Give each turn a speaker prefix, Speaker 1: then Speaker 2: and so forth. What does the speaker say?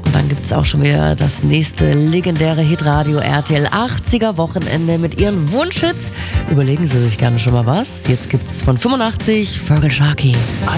Speaker 1: Und dann gibt es auch schon wieder das nächste legendäre Hitradio RTL 80er Wochenende mit ihren Wunschhits. Überlegen Sie sich gerne schon mal was. Jetzt gibt's von 85 Vögel Sharky.